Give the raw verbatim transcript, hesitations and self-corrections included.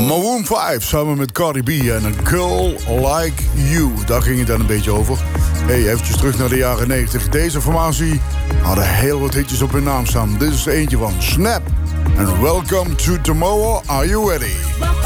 Maroon vijf samen met Cardi B en A Girl Like You. Daar ging het dan een beetje over. Hey, eventjes terug naar de jaren negentig. Deze formatie hadden heel wat hitjes op hun naam staan. Dit is er eentje van Snap. En Welcome to Tomorrow, Are You Ready?